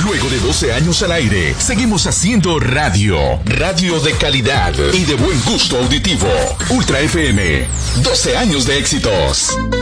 Luego de 12 años al aire, seguimos haciendo radio. Radio de calidad y de buen gusto auditivo. Ultra FM. 12 años de éxitos.